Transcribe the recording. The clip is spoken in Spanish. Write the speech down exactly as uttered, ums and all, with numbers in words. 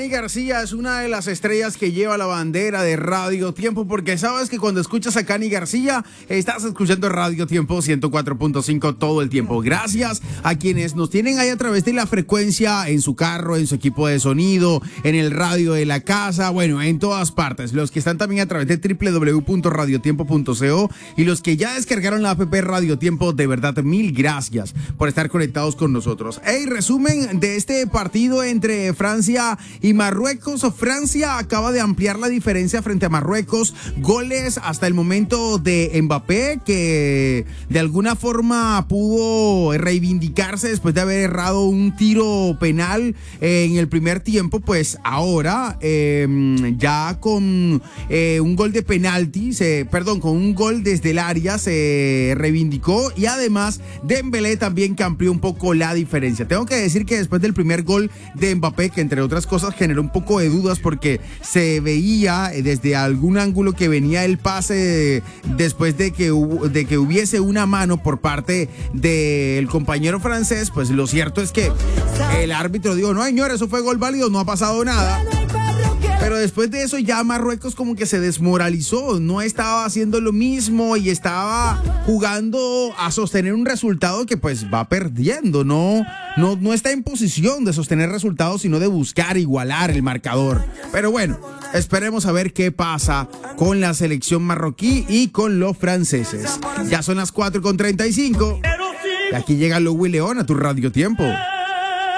García es una de las estrellas que lleva la bandera de Radio Tiempo, porque sabes que cuando escuchas a Cani García, estás escuchando Radio Tiempo ciento cuatro punto cinco todo el tiempo. Gracias a quienes nos tienen ahí a través de la frecuencia, en su carro, en su equipo de sonido, en el radio de la casa, bueno, en todas partes. Los que están también a través de doble u doble u doble u punto radio tiempo punto co y los que ya descargaron la app Radio Tiempo, de verdad, mil gracias por estar conectados con nosotros. Hey, resumen de este partido entre Francia y Marruecos. Francia acaba de ampliar la diferencia frente a Marruecos. Goles hasta el momento de Mbappé, que de alguna forma pudo reivindicarse después de haber errado un tiro penal en el primer tiempo. Pues ahora eh, ya con eh, un gol de penalti, se, perdón, con un gol desde el área se reivindicó, y además Dembélé también que amplió un poco la diferencia. Tengo que decir que después del primer gol de Mbappé, que entre otras cosas generó un poco de dudas porque se veía desde algún ángulo que venía el pase después de que, de que hubiese una mano por parte del compañero francés, pues lo cierto es que el árbitro dijo, no señor, eso fue gol válido, no ha pasado nada. Pero después de eso ya Marruecos como que se desmoralizó, no estaba haciendo lo mismo y estaba jugando a sostener un resultado que pues va perdiendo, no, no, no está en posición de sostener resultados, sino de buscar igualar el marcador. Pero bueno, esperemos a ver qué pasa con la selección marroquí y con los franceses. Ya son las cuatro con treinta y cinco y aquí llega Louis León a tu Radio Tiempo.